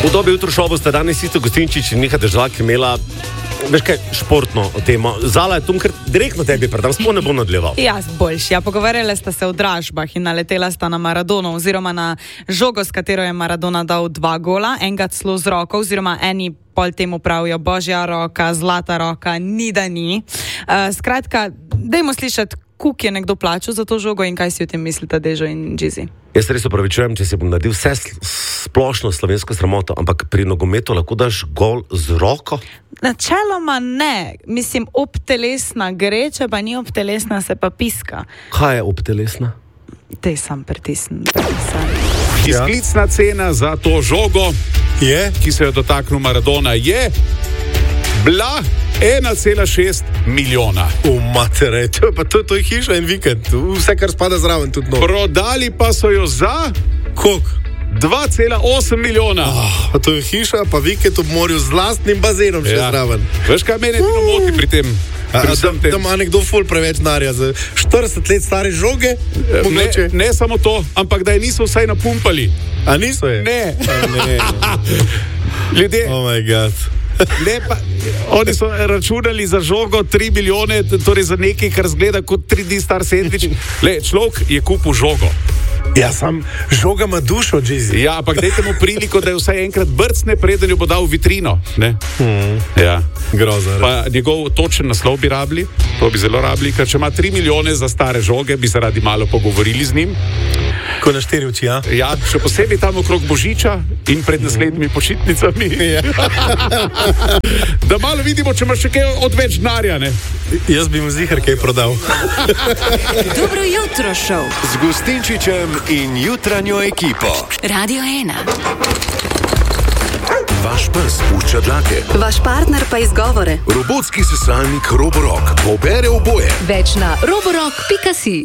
V dobi jutro šovu sta danes isto Gostinčič in Miha Dežlak imela, veš kaj, športno temo. Zala je Tumkar direktno tebi predam, sploh ne bo nadaljeval. Jaz boljši. Pogovarjala sta se o dražbah in naletela sta na Maradono oziroma na žogo, s katero je Maradona dal 2 gola, enega celo z roko oziroma eni pol temu pravijo božja roka, zlata roka, ni da ni. Skratka, dajmo slišati, koliko je nekdo plačal za to žogo in kaj si o tem mislita Dežo in Džizi. Jaz res opravičujem, če si bom naredil vse splošno slovensko sramoto, ampak pri nogometu lahko daš gol z roko? Načeloma ne. Mislim, obtelesna gre, če pa ni obtelesna, se pa piska. Kaj je obtelesna? Tej sam pritisnem. Izklicna cena za to žogo, ki se jo dotaknil Maradona, je bila 1,6 milijona. Matere, to je hiša in vikend. Vse, kar spada zraven, tudi novo. Prodali pa so jo za koliko? 2,8 milijona. To je hiša, pa vikend ob morju z lastnim bazenom še zraven. Veš, kaj mene moti pri tem? Da ima nekdo ful preveč denarja za 40 let stare žoge? Ne samo to, ampak da je niso vsaj napumpali. A niso je? Ne. Ljudje. Oh my god. Ne, pa, oni so računali za žogo 3 milijone, torej za nekaj, kar zgleda kot 3D star sandvič. Človek je kupil žogo. Ja, sam žoga ima dušo, Džizi. Ja, ampak dajte mu priliko, da je vsaj enkrat brcne, preden jo bo dal v vitrino. Ja. Groza. Pa njegov točen naslov bi rabili, to bi zelo rabili, ker če ima 3 milijone za stare žoge, bi se radi malo pogovorili z njim. Ko na 4 oči, ja? Ja, še posebej tam okrog Božiča in pred naslednjimi počitnicami. Ja. Da malo vidimo, če imaš še kaj odveč denarja, ne? Jaz bi mu zihar kaj prodal. Dobro jutro šov z Gostinčičem in jutranjo ekipo. Radio 1. Vaš pes pušča dlake. Vaš partner pa izgovore. Robotski sesalnik Roborock pobere oboje. Več na roborock.si.